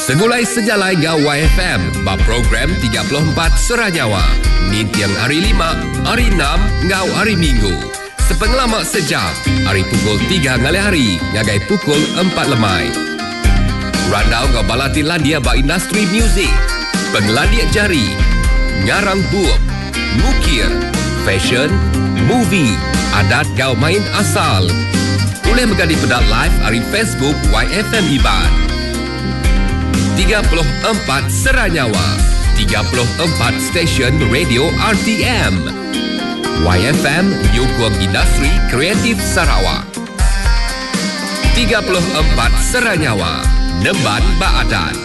Segulai sejalai ngau YFM, ba program 34 Seranyawa. Ni tiang hari 5, hari 6, ngau hari Minggu. Sepengelamak sejam, hari pukul 3 ngalai hari, ngagai pukul 4 lemai. Randau ngau balati landia ba industri muzik, penglandia jari, ngarang buuk, mukir, fashion, movie, adat ngau main asal. Boleh menjadi pedat live hari Facebook YFM Iban. 34 Seranyawa, 34 stesen radio RTM. YFM Nyukong Industri Kreatif Sarawak. 34 Seranyawa, Nemban Baadan.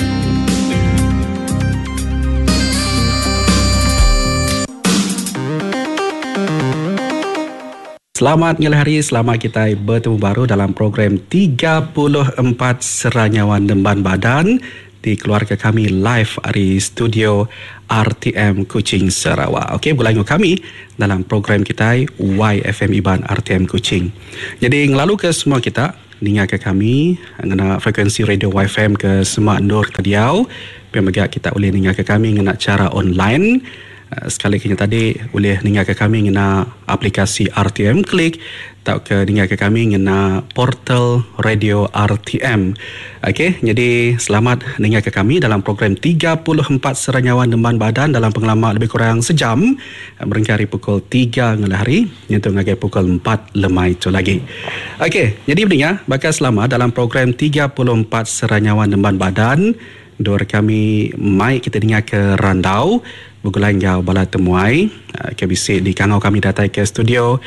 Selamat ngalai hari, selamat kita bertemu baru dalam program 34 Seranyawa Nemban Badan di keluarga kami live dari studio RTM Kuching Sarawak. Okey, berlanggan kami dalam program kita YFM Iban RTM Kuching. Jadi ngelalu ke semua kita dengar ke kami ngena frekuensi radio YFM ke Semak Nur Kediau. Pemegak kita boleh dengar ke kami ngena cara online. Sekali kini tadi boleh dengar ke kami ngena aplikasi RTM Klik, atau ke dengar ke kami ngena portal radio RTM. Okey, jadi selamat dengar ke kami dalam program 34 Seranyawa Nemban Badan dalam pengalaman lebih kurang sejam, berengkari pukul 3 ngalai hari, iaitu ngagai pukul 4 lemai itu lagi. Okey, jadi pendengar, bakal selamat dalam program 34 Seranyawa Nemban Badan. Dor kami mai kita dengar ke Randau bergulang jauh bala temuai KBC di kangau kami datang ke studio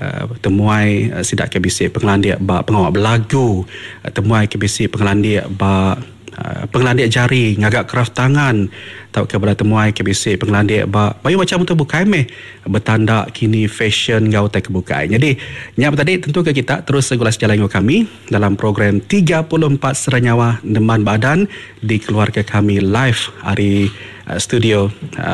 temuai sidak KBC pengelandia ba pengawak belagu, temuai KBC pengelandia ba pengelandia jari ngagak kraft tangan, tahu ke bala temuai KBC pengelandia ba bayu macam tu bukai meh bertanda kini fashion ngau tak kebukai. Jadi nyap tadi tentu ke kita terus segulas jalan kami dalam program 34 Seranyawa Nemban Badan di keluarga kami live hari studio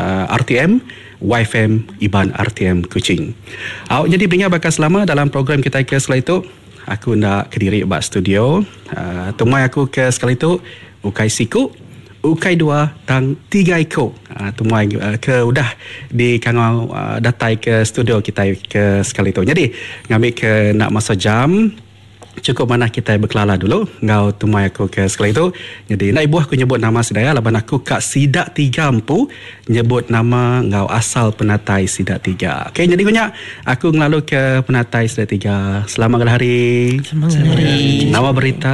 RTM YFM Iban RTM Kuching. Jadi beringat bakal selama dalam program kita ke sekali itu aku nak ke diri bak studio. Temui aku ke sekali itu ukai siku, ukai 2 tang 3 iko. Temui ke udah di kangau datai ke studio kita ke sekali itu. Jadi ngambil ke nak masa jam cukup mana kita berkelala dulu ngau tumai aku ke sekali itu. Jadi nak ibu aku nyebut nama sedaya laban aku Kak Sidak Tiga Empu nyebut nama ngau asal penatai Sidak Tiga. Okey, jadi banyak aku ngelalu ke penatai Sidak Tiga. Selamat hari. Selamat hari. Nama berita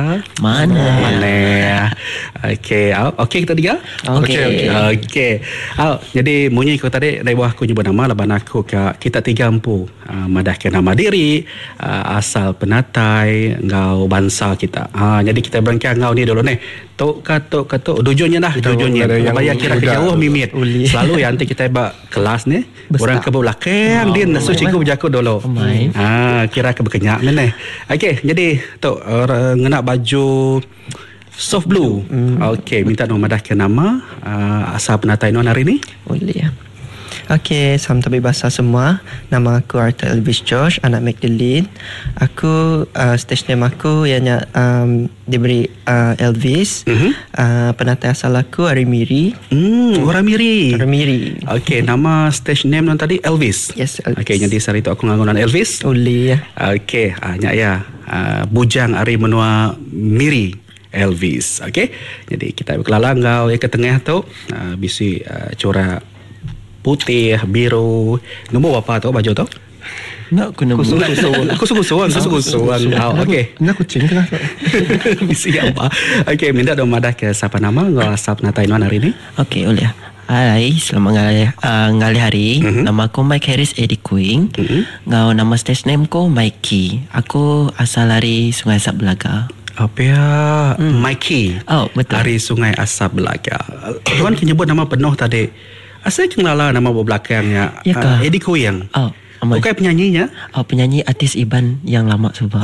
mana? Okey, okey kita tiga. Okey. Jadi munyi aku tadi dari bawah aku nyebut nama laban aku Kak kita Tiga Empu. Madah ke nama diri, asal penatai ngau bangsa kita. Jadi kita berangkat ngau ni dulu ni. Tok katok dujunnya dah, dujunnya. Bayar kira ke jauh mimit. Selalu yang nanti kita buat kelas ni, orang ke belakang dia nasu cikgu berjaku dulu. Kira ke berkenyak ni. Okey, jadi tok ngena baju soft blue. Okey, minta nombor dah ke nama asal penatai non hari ni. Boleh ya. Okey, salam tabi bahasa semua. Nama aku Arthur Elvis Josh, anak Magdalene. Aku stage name aku ianya diberi Elvis. Penatai asal aku Arimiri. Orang Miri. Okey, nama stage name non tadi Elvis. Yes, Elvis. Okey, jadi hari tu aku nganggunan Elvis. Boleh ya. Okey, nyak ya. Bujang Ari menua Miri. Elvis. Okey. Jadi kita berkelala ngau ke tengah tu bisi corak putih, biru. Nombor apa tu baju tu? Nak kena kusuang. Okey. Nak kucing kan? Bisi apa? Okey, minta dong madah ke siapa nama ngau asal penatai non hari ni? Okey, boleh. Hai, selamat ngali hari. Nama aku Mike Harris Eddie Queen. Ngau nama stage name ko Mikey. Aku asal dari Sungai Sabelaga. Apa ya? Mikey. Oh, betul. Dari Sungai Asap Belaga. Tuan nyebut nama penuh tadi. Asal kenala nama belakangnya. Ya kah? Eddie Koyang. Bukan penyanyinya? Penyanyi artis Iban yang lama sebab.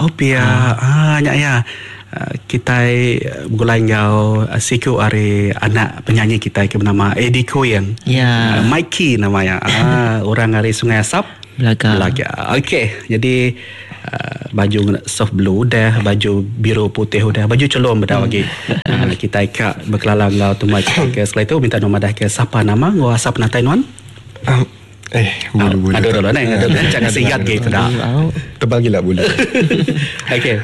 Ya. Kita bergulai ngau siku ari anak penyanyi kita ke bernama Eddie Koyang. Ya. Mikey namanya. Orang dari Sungai Asap Belaga. Okey, jadi baju soft blue dah, baju biru putih dah, baju celom dah lagi. Kita ikak berkelalang ngau tumai ke sekali tu minta nama dah ke siapa nama ngau asap na Taiwan. Bulu-bulu. Ada dulu ni, ada jangan sigat gitu dah. Tebal gila bulu. Okey.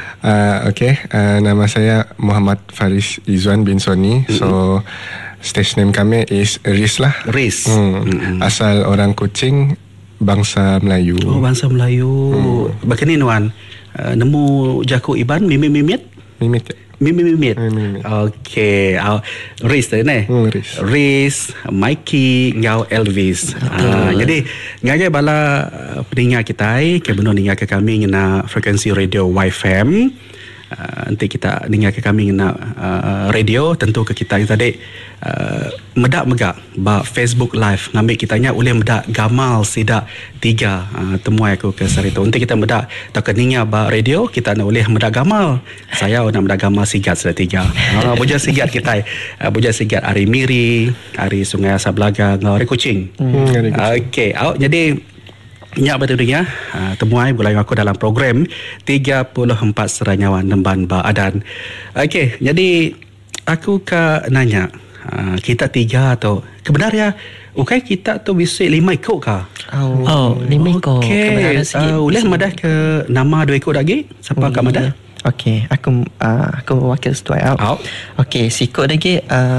Nama saya Muhammad Faris Izwan bin Soni. So stage name kami is Riz lah. Riz. Asal orang Kuching, bangsa Melayu. Oh, bangsa Melayu. Begini Nuan, nemu jaku Iban mimit. Mimit. Okey. Riz tu ni. Riz, Mikey, ngau Elvis. Jadi ngagai bala pendengar kita ke benar dengar ke kami ngena frekuensi radio YFM. Nanti kita dengar ke kami ngena radio tentu ke kita tadi medak megak ba Facebook live ngambil kitanya boleh medak gamal sidak 3 temuai aku ke sari tu. Nanti kita medak tak keninga ba radio kita nak boleh medak gamal. Saya nak medak gamal sigat sudah 3. Buja sigat kita. Buja sigat Ari Miri, Ari Sungai Asablaga, Ari Kuching. Okey, jadi nyak betul dia temuai bulan aku dalam program 34 Seranyawan Nemban Badan. Okey, jadi aku ke nanya kita 3 atau kebenar ya kita tu bisa 5 ikut ke? 5 ikut. Okey, boleh madah ke nama 2 ikut lagi? Siapa kat madah? Okey, aku wakil setuai out. Okey, sikut lagi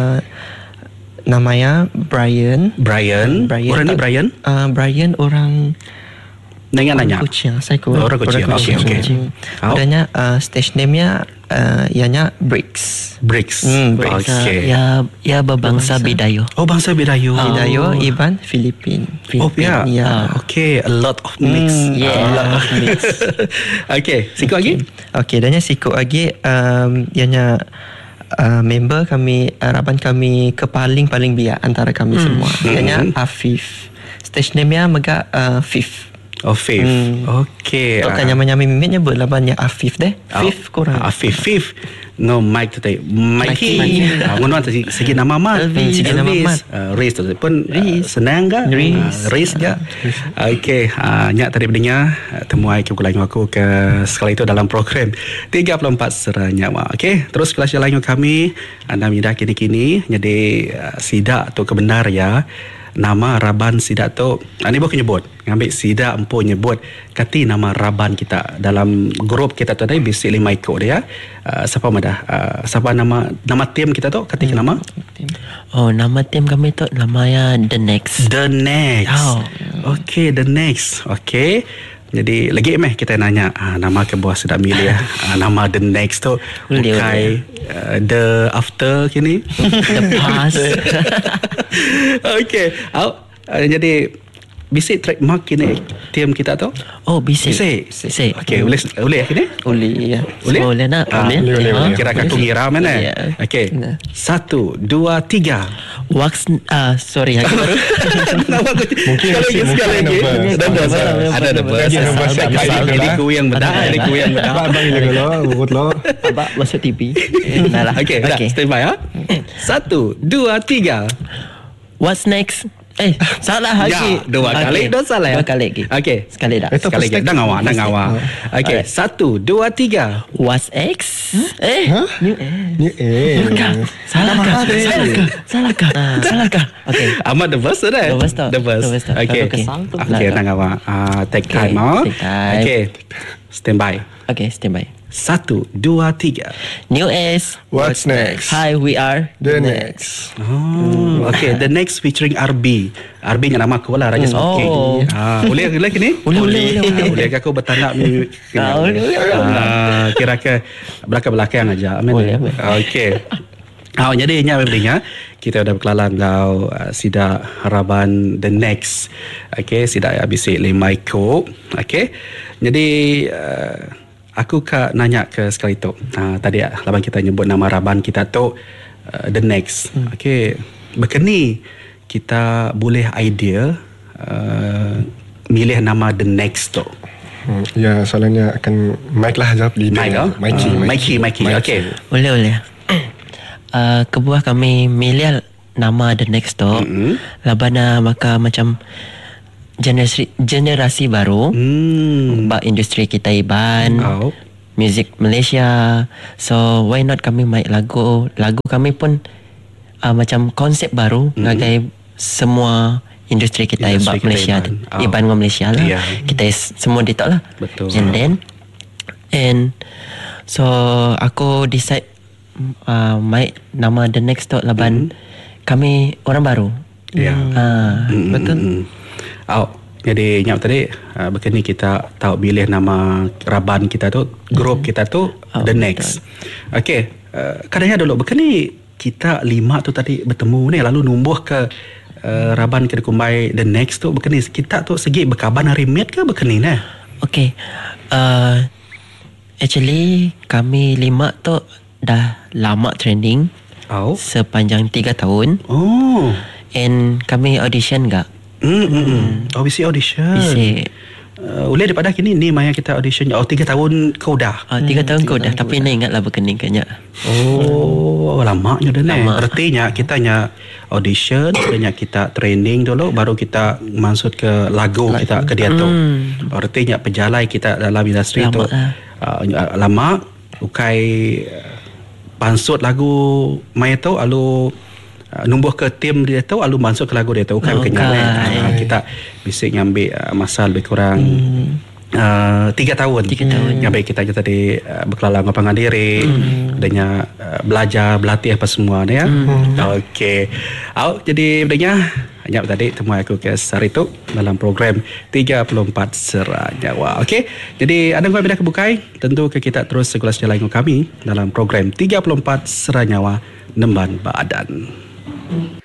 namanya Brian. Orang ni Brian? Brian orang nanya. Kuching, saya orang Kuching. Okey. Adanya stage name-nya ianya Bricks. Okey. Ya berbangsa Bidayo. Oh, bangsa Bidayo. Bidayo Iban Filipin. Oh, ya. Okey, a lot of mix. Mix. Okey, sikut lagi? Okey, adanya sikut lagi ianya member kami, raban kami kepaling biak antara kami semua. Ianya Afif. Stage name-nya mega Fif. Oh, Fif. Okey. Tak nyama-nyama mimit nyebut labannya Afif deh. Fif kurang. Fif. No, Mike tu tadi. Mikey. Ngono tu segi nama mat. Elvis. Riz tu pun senang ke? Riz je. Okey. Nyak tadi pendengar temuai ke kulangan aku ke sekali itu dalam program 34 Seranyawa. Okey. Terus kelas jalan kami anda midah kini-kini. Jadi sidak tu kebenar ya. Nama Raban Sidak tu ni bukan nyebut ngambil Sidak empu nyebut kati nama Raban kita dalam grup kita tu tadi bisi 5 ikut dia. Siapa madah siapa nama tim kita tu kati nama Nama tim kami tu namanya The Next. Okey, The Next. Okey. Jadi lagi kita nanya nama ke buah sedap milih nama The Next tu bukai The After kini The Past. Okey. Jadi bisik trademark kini tim kita tu? Oh, bisik. Okey, boleh kini? Boleh. Boleh nak? Boleh. Kira aku ngira mana? Okey. 1, 2, 3. Sorry aku baru. Mungkin sekali lagi. Ada Ini ku yang bedak. Abang gila urut lo. Abang masuk TV. Okey, stand by 1, 2, 3. What's next? Salah lagi. Dua kali dah salah ya. 2 kali lagi. Okey. Sekali dah. Sekali lagi. Dah ngawak. Okey. 1, 2, 3. What's X? New Salahkah? Okey. Amat the verse dah. The verse. Okey. Okey, dah ngawak. Take time. Okey. Stand by. Okay, stand by. 1, 2, 3. New S. What's next? Hi, we are The Next. Okay, The Next featuring RB. RB yang nama aku lah, Raja Smoking. Boleh kini? Boleh. Boleh ke aku bertanda kira ke belakang aja. Boleh. Okay. Jadi ini kita dah berkelalang kau Sidak Haraban The Next. Okay, Sidak habis 5 ikut. Okay. Jadi aku nanya ke sekali tu. Tadi laban kita nyebut nama Raban kita tu The Next. Okay. Begini kita boleh idea milih nama The Next tu. Ya, soalnya akan Mike lah jawab di Mikey. Okay. Boleh. Kebuah kami milih nama The Next tu. Labana maka macam generasi baru. Bak industri kita Iban. Music Malaysia. So why not kami make lagu kami pun macam konsep baru ngagai semua industri kita Iban Malaysia. Iban dengan Malaysia lah. Kita semua ditok lah. Betul. And so aku decide make nama The Next Talk laban kami orang baru. Betul. Jadi nyap tadi begini kita tahu pilih nama Raban kita tu, grup kita tu The Next. Okey, kadangnya dulu begini kita 5 tu tadi bertemu ni lalu numbuh ke Raban ke Kumbai The Next tu begini kita tu segi berkaban hari met ke begini nah. Okey. Actually kami 5 tu dah lama trending. Sepanjang 3 tahun. And kami audition gak? Bisi audition. Bisi. Boleh daripada kini ni maya kita audition. 3 tahun kau dah. 3 tahun kau dah. Tapi nak ingatlah berkening kanya. Lamanya dah ni. Artinya kita nya audition, kita training dulu, baru kita masuk ke lagu kita ke dia tu. Artinya penjalai kita dalam industri tu lama. Ukai pansut lagu maya tu lalu numbuh ke tim dia tu lalu masuk ke lagu dia tu kan kita bisa ngambil masa lebih kurang 3 tahun ngambil kita je tadi berkelalang lapangan diri adanya belajar berlatih apa semua ni ya. Okey. Jadi bedanya hanya tadi temu aku ke hari tu dalam program 34 Seranyawa. Okey. Jadi ada kau beda kebukai tentu ke kita terus sekelas jalan dengan kami dalam program 34 Seranyawa Nemban Badan.